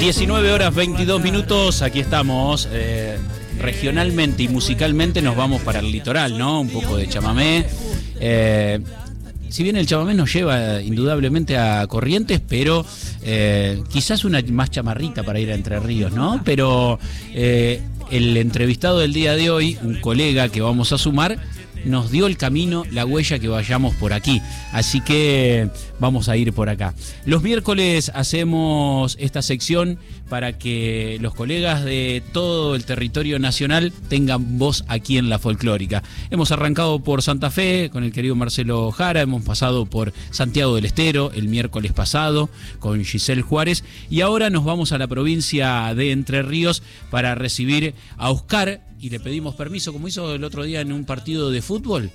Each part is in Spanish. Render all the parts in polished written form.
19 horas 22 minutos, aquí estamos. Regionalmente y musicalmente nos vamos para el litoral, ¿no? Un poco de chamamé. Si bien el chamamé nos lleva indudablemente a Corrientes, pero quizás una más chamarrita para ir a Entre Ríos, ¿no? Pero el entrevistado del día de hoy, un colega que vamos a sumar, nos dio el camino, la huella que vayamos por aquí. Así que vamos a ir por acá. Los miércoles hacemos esta sección para que los colegas de todo el territorio nacional tengan voz aquí en La Folclórica. Hemos arrancado por Santa Fe con el querido Marcelo Jara, hemos pasado por Santiago del Estero el miércoles pasado con Giselle Juárez y ahora nos vamos a la provincia de Entre Ríos para recibir a Oscar. Y le pedimos permiso, como hizo el otro día en un partido de fútbol,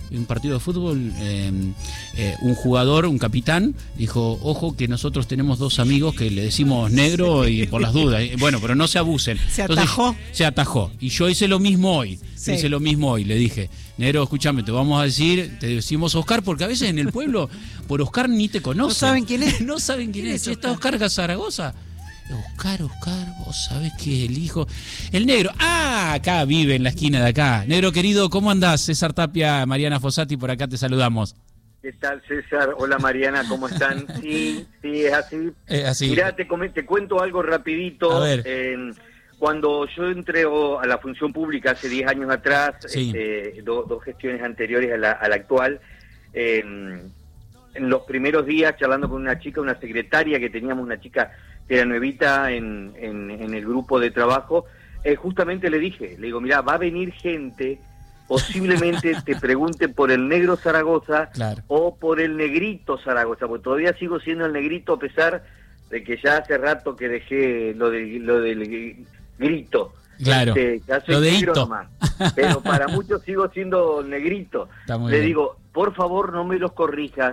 un jugador, un capitán, dijo, ojo que nosotros tenemos dos amigos que le decimos negro y por las dudas, bueno, pero no se abusen. Se atajó. Entonces, se atajó. Y yo hice lo mismo hoy, le dije, negro, escúchame, te vamos a decir, te decimos Oscar, porque a veces en el pueblo, por Oscar ni te conocen. No saben quién es. No saben quién es. ¿Está Oscar Zaragoza? Oscar, vos sabés que el hijo... El negro, acá vive en la esquina de acá. Negro querido, ¿cómo andás? César Tapia, Mariana Fossati, por acá te saludamos. ¿Qué tal, César? Hola, Mariana, ¿cómo están? Sí, es así. Así. Mirá, te cuento algo rapidito. A ver. Cuando yo entré a la función pública hace 10 años atrás, sí. Dos gestiones anteriores a la actual, en los primeros días charlando con una secretaria que teníamos, una chica que era nuevita en el grupo de trabajo, justamente le digo, mirá, va a venir gente, posiblemente te pregunte por el negro Zaragoza, claro, o por el negrito Zaragoza, porque todavía sigo siendo el negrito a pesar de que ya hace rato que dejé lo del grito. Claro, ya soy lo de negro hito. Nomás, pero para muchos sigo siendo negrito. Le digo, por favor no me los corrijas,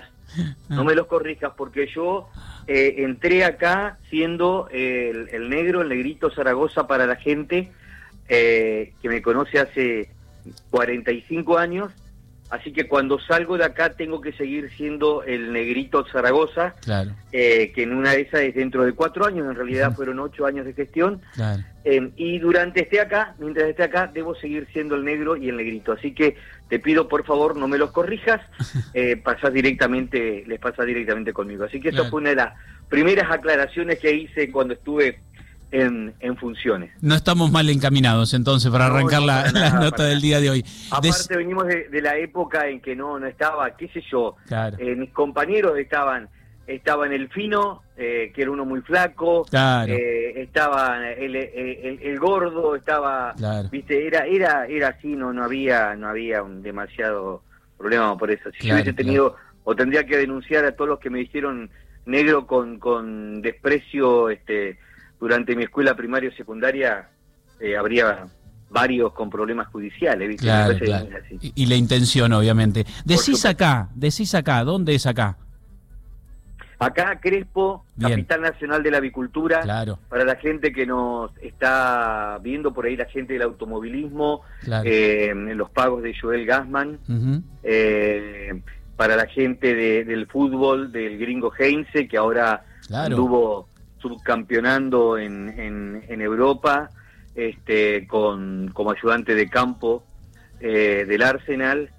porque yo entré acá siendo el negro, el negrito Zaragoza para la gente que me conoce hace 45 años, así que cuando salgo de acá tengo que seguir siendo el negrito Zaragoza, claro, que en una de esas es dentro de 4 años, en realidad fueron 8 años de gestión, claro, y mientras esté acá, debo seguir siendo el negro y el negrito, así que te pido por favor no me los corrijas, les pasa directamente conmigo, así que esta fue una de las primeras aclaraciones que hice cuando estuve en funciones. No estamos mal encaminados entonces para arrancar la nota del día de hoy. Aparte venimos de la época en que no estaba, qué sé yo, claro, mis compañeros estaban el fino, que era uno muy flaco, claro, estaba el gordo, estaba, claro, viste, era así, no había un demasiado problema por eso. Si claro, yo hubiese tenido, claro, o tendría que denunciar a todos los que me dijeron negro con desprecio, durante mi escuela primaria o secundaria, habría varios con problemas judiciales, ¿viste? Claro, claro. Y la intención, obviamente. Decís acá, ¿dónde es acá? Acá, Crespo, bien, capital nacional de la avicultura, claro, para la gente que nos está viendo por ahí, la gente del automovilismo, claro, en los pagos de Joel Gassman, para la gente del fútbol, del gringo Heinze, que ahora, claro, anduvo subcampeonando en Europa, como ayudante de campo del Arsenal.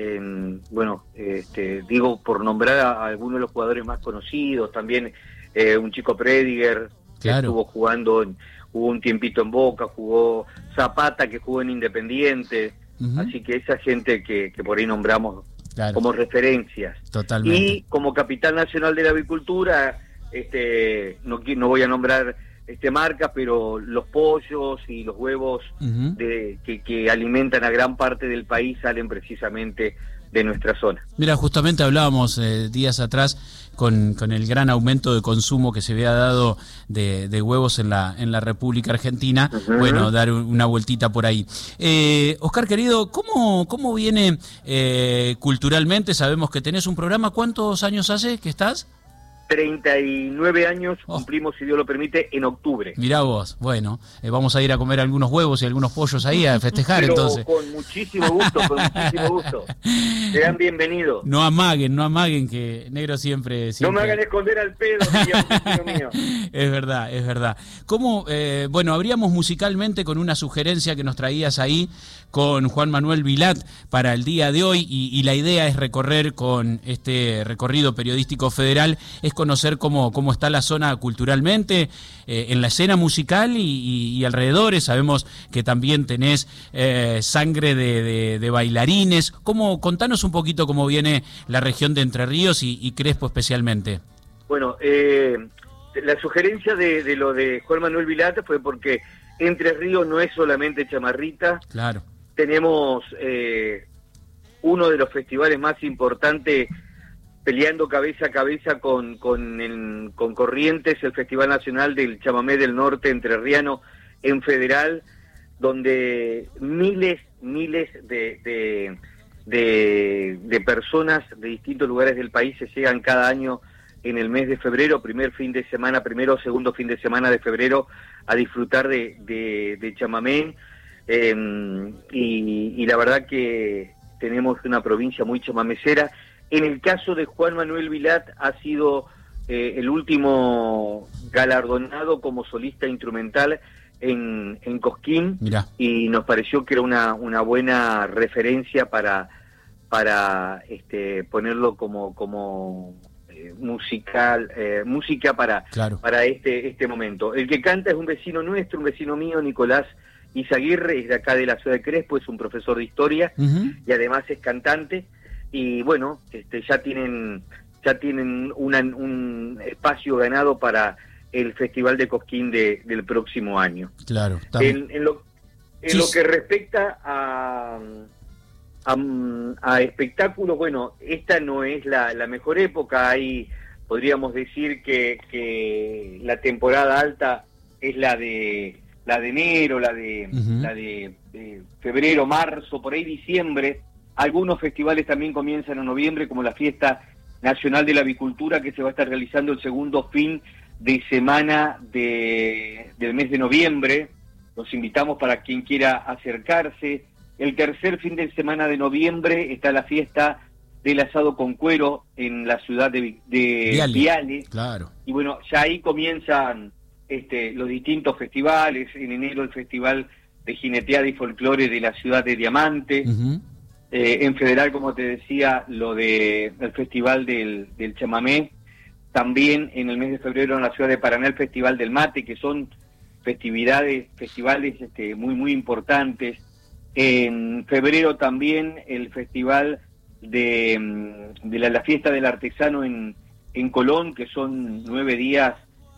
Digo, por nombrar a algunos de los jugadores más conocidos, también un chico Prediger, que claro, estuvo jugando, jugó un tiempito en Boca, jugó Zapata, que jugó en Independiente, así que esa gente que por ahí nombramos, claro, como referencias. Totalmente. Y como capital nacional de la avicultura, no voy a nombrar marcas, pero los pollos y los huevos que alimentan a gran parte del país salen precisamente de nuestra zona. Mira, justamente hablábamos días atrás con el gran aumento de consumo que se había dado de huevos en la República Argentina. Bueno, dar una vueltita por ahí. Oscar, querido, ¿cómo viene culturalmente? Sabemos que tenés un programa. ¿Cuántos años hace que estás? 39 años cumplimos, si Dios lo permite, en octubre. Mirá vos, bueno, vamos a ir a comer algunos huevos y algunos pollos ahí a festejar. Pero entonces. Con muchísimo gusto, con muchísimo gusto. Sean bienvenidos. No amaguen, que negro siempre... No me hagan esconder al pedo, mío. Es verdad. ¿Cómo, bueno, abríamos musicalmente con una sugerencia que nos traías ahí con Juan Manuel Vilat para el día de hoy, y la idea es recorrer con este recorrido periodístico federal, es conocer cómo está la zona culturalmente, en la escena musical y alrededores. Sabemos que también tenés sangre de bailarines. Contanos un poquito cómo viene la región de Entre Ríos y Crespo especialmente. Bueno, la sugerencia de lo de Juan Manuel Vilat fue porque Entre Ríos no es solamente chamarrita. Claro. Tenemos uno de los festivales más importantes peleando cabeza a cabeza con Corrientes, el Festival Nacional del Chamamé del Norte Entrerriano en Federal, donde miles de personas de distintos lugares del país se llegan cada año en el mes de febrero, primero o segundo fin de semana de febrero, a disfrutar de chamamé. Y la verdad que tenemos una provincia muy chamamecera. En el caso de Juan Manuel Vilat, ha sido el último galardonado como solista instrumental en Cosquín. Mirá. Y nos pareció que era una buena referencia para ponerlo como música para este momento. El que canta es un vecino nuestro, un vecino mío, Nicolás Izaguirre, es de acá de la ciudad de Crespo, es un profesor de historia y además es cantante. Y bueno, ya tienen un espacio ganado para el Festival de Cosquín del próximo año. Claro. En lo que respecta a espectáculos, bueno, esta no es la mejor época. Ahí podríamos decir que la temporada alta es la de enero, la de febrero, marzo, por ahí diciembre. Algunos festivales también comienzan en noviembre, como la Fiesta Nacional de la Avicultura, que se va a estar realizando el segundo fin de semana del mes de noviembre. Los invitamos para quien quiera acercarse. El tercer fin de semana de noviembre está la fiesta del asado con cuero en la ciudad de Viale. Claro. Y bueno, ya ahí comienzan los distintos festivales. En enero el Festival de Jineteada y Folclore de la ciudad de Diamante. En Federal, como te decía, el Festival del Chamamé. También en el mes de febrero en la ciudad de Paraná el Festival del Mate, que son festivales muy, muy importantes. En febrero también el Festival de la Fiesta del Artesano en Colón, que son 9 días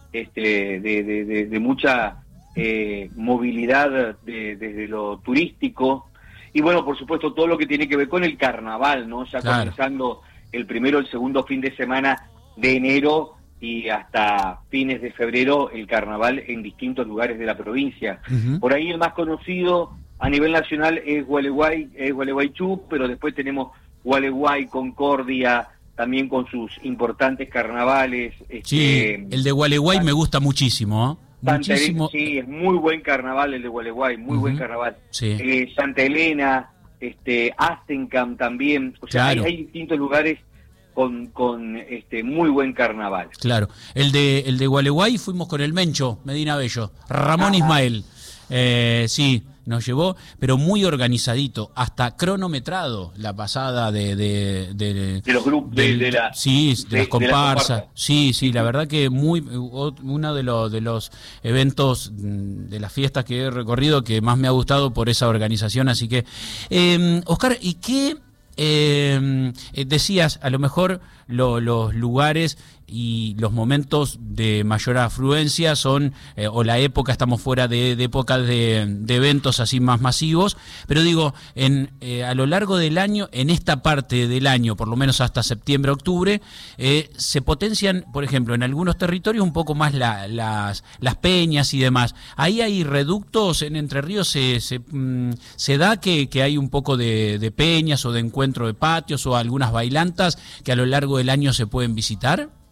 de mucha movilidad desde lo turístico. Y bueno, por supuesto, todo lo que tiene que ver con el carnaval, ¿no? Ya comenzando el primero, el segundo fin de semana de enero y hasta fines de febrero, el carnaval en distintos lugares de la provincia. Por ahí el más conocido a nivel nacional es Gualeguaychú, pero después tenemos Gualeguay, Concordia, también con sus importantes carnavales. Sí, el de Gualeguay me gusta muchísimo, ¿eh? Muchísimo. Sí, es muy buen carnaval el de Gualeguay, muy buen carnaval. Sí. Santa Elena, Astencamp también, o sea, hay distintos lugares con muy buen carnaval. Claro, el de Gualeguay fuimos con el Mencho Medina Bello, Ramón Ismael. Sí, nos llevó, pero muy organizadito, hasta cronometrado la pasada de los grupos, de las comparsas. Sí, la verdad que uno de los eventos de las fiestas que he recorrido que más me ha gustado por esa organización. Así que, Oscar, ¿y qué decías? A lo mejor los lugares y los momentos de mayor afluencia son, o la época, estamos fuera de épocas de eventos así más masivos, pero digo, a lo largo del año, en esta parte del año, por lo menos hasta septiembre, octubre, se potencian, por ejemplo, en algunos territorios un poco más las peñas y demás. Ahí hay reductos en Entre Ríos, se da que hay un poco de peñas o de encuentro de patios o algunas bailantas que a lo largo del año se pueden visitar.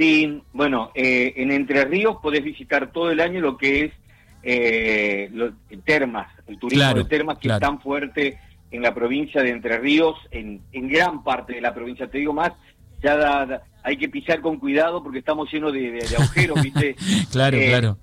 Sí, bueno, en Entre Ríos podés visitar todo el año lo que es los termas, el turismo de termas, que es tan fuerte en la provincia de Entre Ríos, en gran parte de la provincia. Te digo más, ya hay que pisar con cuidado porque estamos llenos de agujeros, ¿viste? Claro.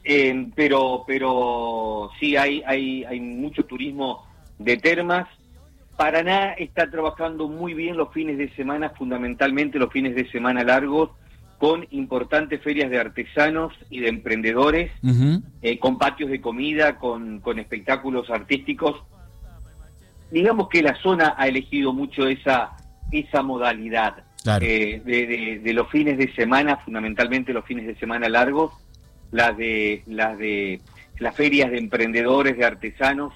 Pero sí, hay mucho turismo de termas. Paraná está trabajando muy bien los fines de semana, fundamentalmente los fines de semana largos, con importantes ferias de artesanos y de emprendedores, con patios de comida, con espectáculos artísticos. Digamos que la zona ha elegido mucho esa modalidad de los fines de semana, fundamentalmente los fines de semana largos, las ferias de emprendedores, de artesanos,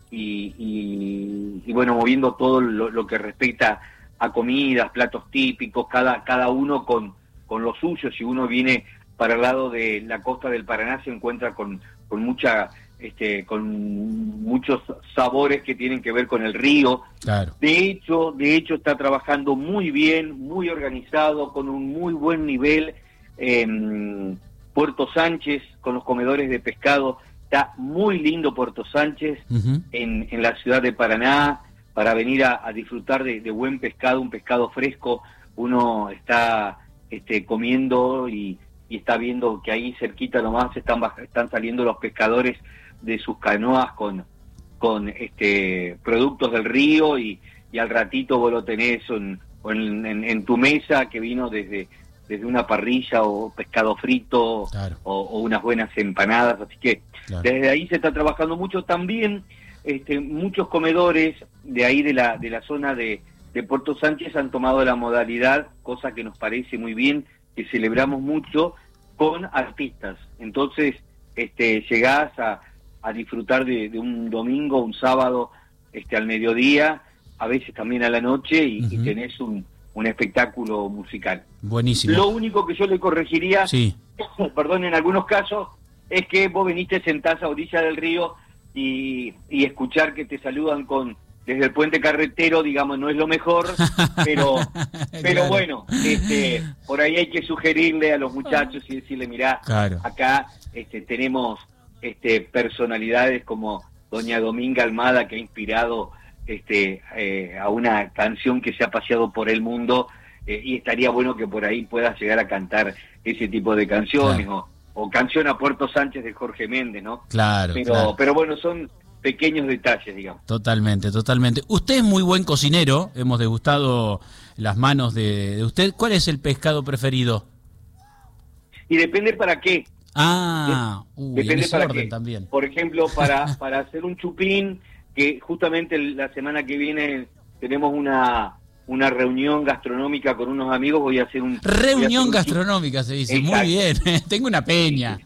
y bueno, moviendo todo lo que respecta a comidas, platos típicos, cada uno con lo suyo. Si uno viene para el lado de la costa del Paraná, se encuentra con muchos sabores que tienen que ver con el río. Claro. De hecho está trabajando muy bien, muy organizado, con un muy buen nivel. Puerto Sánchez, con los comedores de pescado, está muy lindo Puerto Sánchez, en la ciudad de Paraná, para venir a disfrutar de buen pescado, un pescado fresco. Uno está comiendo y está viendo que ahí cerquita nomás están saliendo los pescadores de sus canoas con productos del río, y al ratito vos lo tenés en tu mesa, que vino desde una parrilla, o pescado frito, o unas buenas empanadas. Así que desde ahí se está trabajando mucho. También muchos comedores de ahí de la zona de Puerto Sánchez han tomado la modalidad, cosa que nos parece muy bien, que celebramos mucho, con artistas. Entonces llegás a disfrutar de un domingo, un sábado, al mediodía, a veces también a la noche, y tenés un espectáculo musical. Buenísimo. Lo único que yo le corregiría, perdón, en algunos casos, es que vos veniste, sentás a orilla del río y escuchar que te saludan desde el puente carretero, digamos, no es lo mejor, pero Claro. Bueno, por ahí hay que sugerirle a los muchachos y decirle, mirá, acá tenemos personalidades como doña Dominga Almada, que ha inspirado a una canción que se ha paseado por el mundo, y estaría bueno que por ahí puedas llegar a cantar ese tipo de canciones, o Canción a Puerto Sánchez de Jorge Méndez, ¿no? Pero bueno, son pequeños detalles, digamos. Totalmente. Usted es muy buen cocinero, hemos degustado las manos de usted. ¿Cuál es el pescado preferido? Y depende para qué. Depende para qué también. Por ejemplo, para hacer un chupín, que justamente la semana que viene tenemos una reunión gastronómica con unos amigos, voy a hacer un... Reunión gastronómica se dice. Exacto. Muy bien, tengo una peña.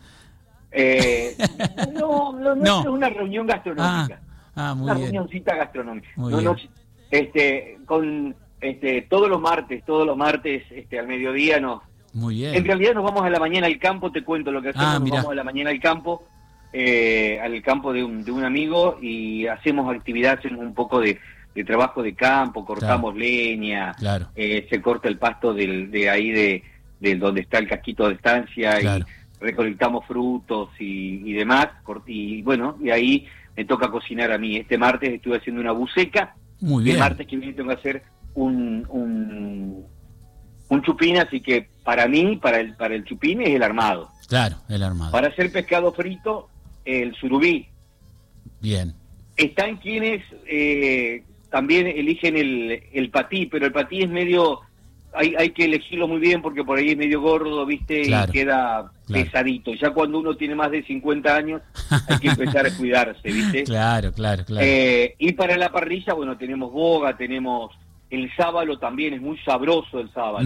No es una reunión gastronómica. Muy una bien. reunioncita gastronómica. Muy bien. Con todos los martes al mediodía Muy bien. En realidad nos vamos a la mañana al campo, te cuento lo que hacemos. Nos vamos a la mañana al campo de un amigo, y hacemos actividades, un poco de trabajo de campo, cortamos leña, se corta el pasto de ahí de donde está el casquito de estancia, y recolectamos frutos y demás, y bueno, y ahí me toca cocinar a mí. Este martes estuve haciendo una buceca. Muy bien. El martes que viene tengo que hacer un chupín, así que para mí, para el chupín es el armado. Claro, el armado. Para hacer pescado frito, el surubí. Bien. Están quienes también eligen el patí, pero el patí es medio... Hay que elegirlo muy bien, porque por ahí es medio gordo, ¿viste? Y queda pesadito. Ya cuando uno tiene más de 50 años, hay que empezar a cuidarse, ¿viste? Claro. Y para la parrilla, bueno, tenemos boga, tenemos el sábalo, también es muy sabroso el sábalo.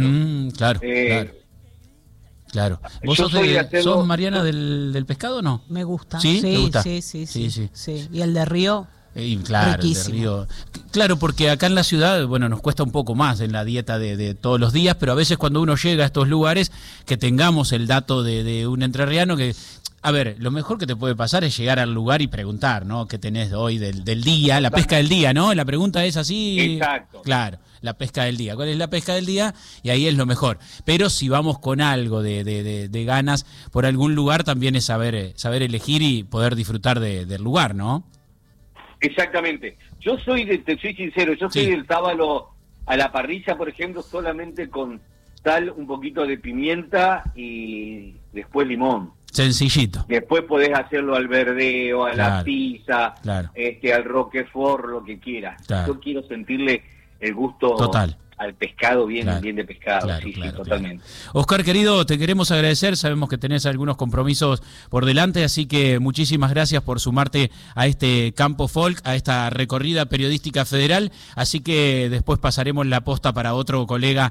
Claro. ¿Vos sos Mariana del pescado o no? Me gusta. ¿Sí? ¿Te gusta? Sí. ¿Y el de río? Claro, riquísimo. El de río. Claro, porque acá en la ciudad, bueno, nos cuesta un poco más en la dieta de todos los días, pero a veces cuando uno llega a estos lugares, que tengamos el dato de un entrerriano que A ver, lo mejor que te puede pasar es llegar al lugar y preguntar, ¿no? ¿Qué tenés hoy del día? La pesca del día, ¿no? La pregunta es así. Exacto. Claro, la pesca del día. ¿Cuál es la pesca del día? Y ahí es lo mejor. Pero si vamos con algo de ganas por algún lugar, también es saber elegir y poder disfrutar del lugar, ¿no? Exactamente. Yo te soy sincero, soy del sábalo a la parrilla, por ejemplo, solamente con sal, un poquito de pimienta y después limón. Sencillito. Después podés hacerlo al verdeo, a la pizza, al roquefort, lo que quieras. Claro. Yo quiero sentirle el gusto total al pescado, bien de pescado. Claro, totalmente. Oscar, querido, te queremos agradecer. Sabemos que tenés algunos compromisos por delante, así que muchísimas gracias por sumarte a este Campo Folk, a esta recorrida periodística federal. Así que después pasaremos la posta para otro colega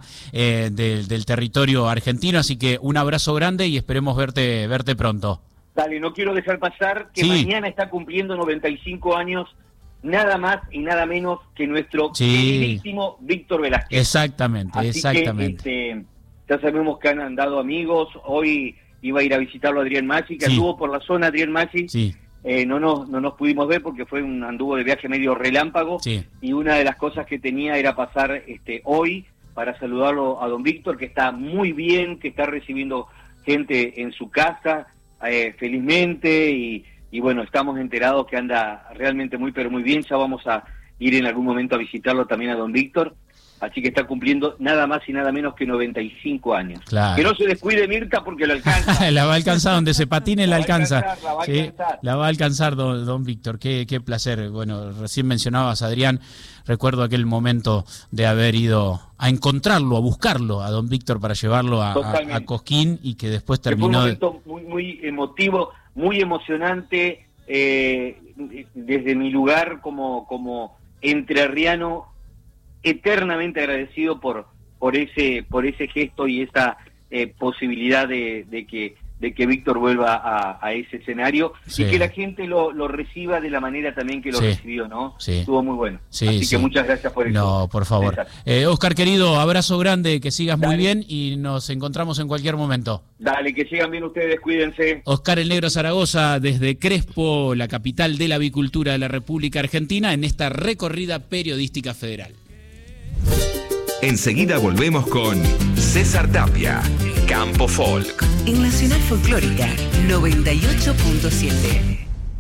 del territorio argentino. Así que un abrazo grande y esperemos verte pronto. Dale, no quiero dejar pasar que mañana está cumpliendo 95 años nada más y nada menos que nuestro queridísimo Víctor Velázquez. Exactamente. Que, ya sabemos que han andado amigos. Hoy iba a ir a visitarlo a Adrián Maggi, que anduvo por la zona Adrián Maggi. No nos pudimos ver porque fue anduvo de viaje medio relámpago. Y una de las cosas que tenía era pasar hoy para saludarlo a don Víctor, que está muy bien, que está recibiendo gente en su casa, felizmente, y bueno, estamos enterados que anda realmente muy, pero muy bien. Ya vamos a ir en algún momento a visitarlo también a don Víctor. Así que está cumpliendo nada más y nada menos que 95 años. Claro. Que no se descuide Mirta porque la alcanza. La va a alcanzar, donde se patine la alcanza. La va a alcanzar don Víctor. Qué placer. Bueno, recién mencionabas a Adrián. Recuerdo aquel momento de haber ido a encontrarlo, a buscarlo, a don Víctor para llevarlo a Cosquín, y que después terminó... Fue un momento muy emotivo, muy emocionante, desde mi lugar como entrerriano, eternamente agradecido por ese gesto y esa posibilidad de que Víctor vuelva a ese escenario, y que la gente lo reciba de la manera también que lo recibió, ¿no? Estuvo muy bueno. Así que muchas gracias por eso. No, por favor. Oscar, querido, abrazo grande, que sigas muy bien y nos encontramos en cualquier momento. Dale, que sigan bien ustedes, cuídense. Oscar el Negro Zaragoza, desde Crespo, la capital de la avicultura de la República Argentina, en esta recorrida periodística federal. Enseguida volvemos con César Tapia, Campo Folk. En Nacional Folclórica 98.7.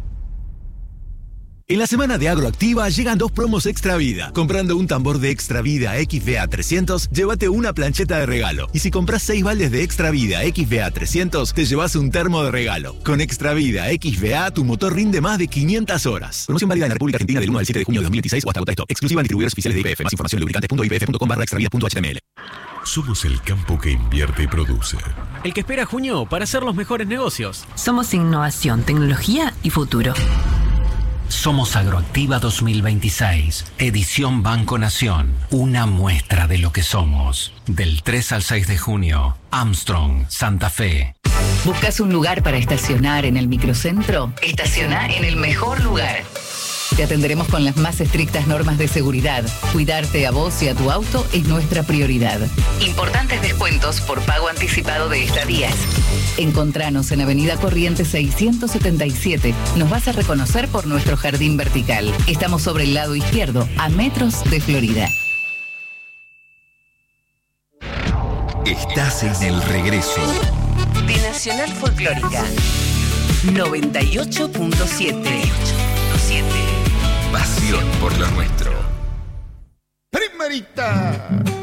En la semana de Agroactiva llegan 2 promos Extra Vida. Comprando un tambor de Extra Vida XVA 300, llévate una plancheta de regalo. Y si compras 6 baldes de Extra Vida XVA 300, te llevas un termo de regalo. Con Extra Vida XVA, tu motor rinde más de 500 horas. Promoción válida en la República Argentina del 1 al 7 de junio de 2016 o hasta agosto. Exclusiva en distribuidores oficiales de IPF. Más información en lubricantes.ipf.com/extravida.html. Somos el campo que invierte y produce. El que espera junio para hacer los mejores negocios. Somos innovación, tecnología y futuro. Somos Agroactiva 2026, edición Banco Nación, una muestra de lo que somos. Del 3 al 6 de junio, Armstrong, Santa Fe. ¿Buscas un lugar para estacionar en el microcentro? Estaciona en el mejor lugar. Te atenderemos con las más estrictas normas de seguridad. Cuidarte a vos y a tu auto es nuestra prioridad. Importantes descuentos por pago anticipado de estadías. Encontranos en Avenida Corrientes 677. Nos vas a reconocer por nuestro jardín vertical. Estamos sobre el lado izquierdo, a metros de Florida. Estás en el regreso de Nacional Folclórica 98.7. Pasión por lo nuestro. Primerita.